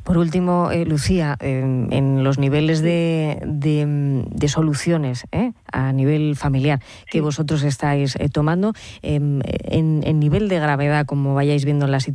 Por último, Lucía, en los niveles de soluciones a nivel familiar que vosotros estáis tomando, en nivel de gravedad, como vayáis viendo la situación,